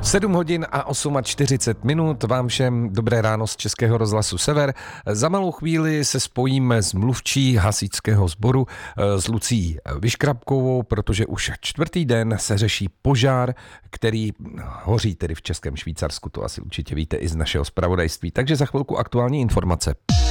7 hodin a 48 minut, vám všem dobré ráno z Českého rozhlasu Sever. Za malou chvíli se spojíme s mluvčí hasičského sboru s Lucí Vyškrabkovou, protože už čtvrtý den se řeší požár, který hoří tedy v Českém Švýcarsku, to asi určitě víte i z našeho zpravodajství. Takže za chvilku aktuální informace.